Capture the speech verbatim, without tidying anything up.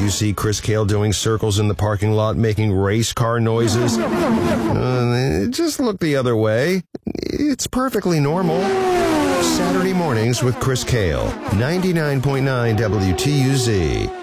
you see Chris Kale doing circles in the parking lot making race car noises? Uh, just look the other way. It's perfectly normal. Saturday Mornings with Chris Kale, ninety-nine point nine W T U Z.